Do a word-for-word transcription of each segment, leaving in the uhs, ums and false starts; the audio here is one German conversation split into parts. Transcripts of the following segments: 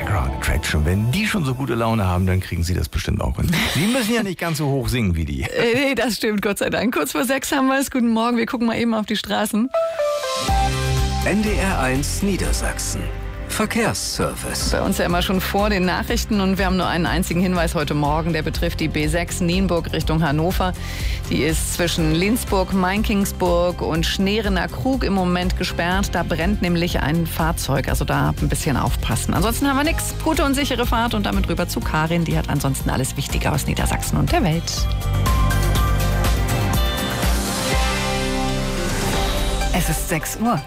Carl Cratchit. Wenn die schon so gute Laune haben, dann kriegen Sie das bestimmt auch hin. Sie müssen ja nicht ganz so hoch singen wie die. Äh, nee, das stimmt, Gott sei Dank. Kurz vor sechs haben wir es. Guten Morgen, wir gucken mal eben auf die Straßen. N D R eins Niedersachsen. Verkehrsservice. Bei uns ja immer schon vor den Nachrichten und wir haben nur einen einzigen Hinweis heute Morgen, der betrifft die B sechs Nienburg Richtung Hannover. Die ist zwischen Lindsburg, Mainkingsburg und Schneerener Krug im Moment gesperrt. Da brennt nämlich ein Fahrzeug, also da ein bisschen aufpassen. Ansonsten haben wir nichts. Gute und sichere Fahrt und damit rüber zu Karin. Die hat ansonsten alles Wichtige aus Niedersachsen und der Welt. Es ist sechs Uhr.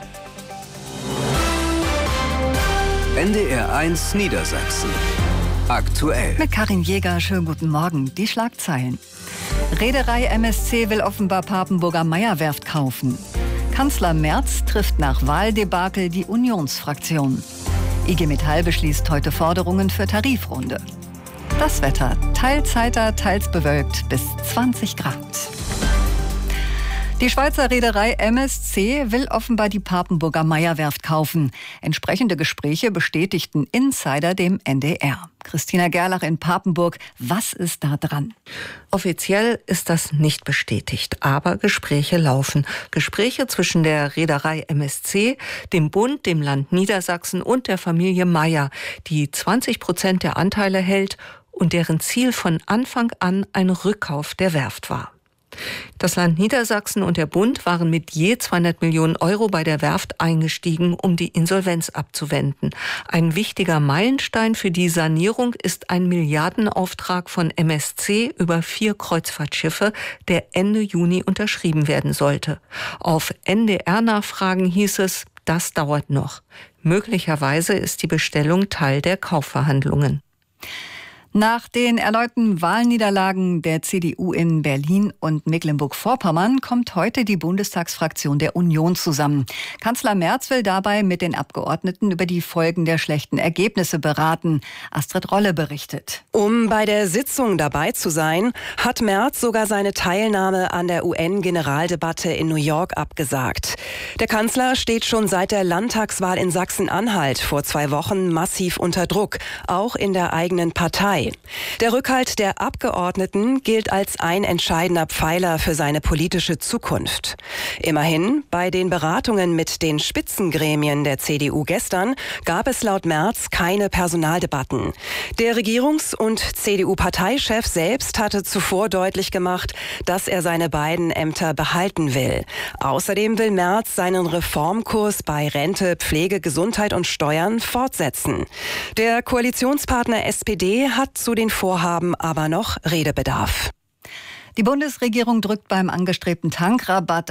N D R eins Niedersachsen. Aktuell. Mit Karin Jäger, schönen guten Morgen. Die Schlagzeilen. Reederei M S C will offenbar Papenburger Meyer-Werft kaufen. Kanzler Merz trifft nach Wahldebakel die Unionsfraktion. I G Metall beschließt heute Forderungen für Tarifrunde. Das Wetter, teils heiter, teils bewölkt, bis zwanzig Grad. Die Schweizer Reederei M S C will offenbar die Papenburger Meyer-Werft kaufen. Entsprechende Gespräche bestätigten Insider dem N D R. Christina Gerlach in Papenburg, was ist da dran? Offiziell ist das nicht bestätigt, aber Gespräche laufen. Gespräche zwischen der Reederei M S C, dem Bund, dem Land Niedersachsen und der Familie Meyer, die zwanzig Prozent der Anteile hält und deren Ziel von Anfang an ein Rückkauf der Werft war. Das Land Niedersachsen und der Bund waren mit je zweihundert Millionen Euro bei der Werft eingestiegen, um die Insolvenz abzuwenden. Ein wichtiger Meilenstein für die Sanierung ist ein Milliardenauftrag von M S C über vier Kreuzfahrtschiffe, der Ende Juni unterschrieben werden sollte. Auf N D R-Nachfragen hieß es, das dauert noch. Möglicherweise ist die Bestellung Teil der Kaufverhandlungen. Nach den erneuten Wahlniederlagen der C D U in Berlin und Mecklenburg-Vorpommern kommt heute die Bundestagsfraktion der Union zusammen. Kanzler Merz will dabei mit den Abgeordneten über die Folgen der schlechten Ergebnisse beraten. Astrid Rolle berichtet. Um bei der Sitzung dabei zu sein, hat Merz sogar seine Teilnahme an der U N-Generaldebatte in New York abgesagt. Der Kanzler steht schon seit der Landtagswahl in Sachsen-Anhalt vor zwei Wochen massiv unter Druck, auch in der eigenen Partei. Der Rückhalt der Abgeordneten gilt als ein entscheidender Pfeiler für seine politische Zukunft. Immerhin, bei den Beratungen mit den Spitzengremien der C D U gestern gab es laut Merz keine Personaldebatten. Der Regierungs- und C D U-Parteichef selbst hatte zuvor deutlich gemacht, dass er seine beiden Ämter behalten will. Außerdem will Merz seinen Reformkurs bei Rente, Pflege, Gesundheit und Steuern fortsetzen. Der Koalitionspartner S P D hat zu den Vorhaben aber noch Redebedarf. Die Bundesregierung drückt beim angestrebten Tankrabatt